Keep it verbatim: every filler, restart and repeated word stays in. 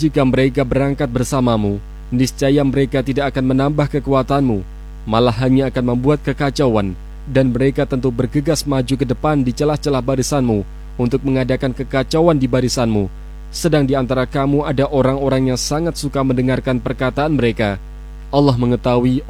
jika mereka berangkat bersamamu, niscaya mereka tidak akan menambah kekuatanmu, malah hanya akan membuat kekacauan, dan mereka tentu bergegas maju ke depan di celah-celah barisanmu untuk mengadakan kekacauan di barisanmu. Sedang di antara kamu ada orang-orang yang sangat suka mendengarkan perkataan mereka. Allah mengetahui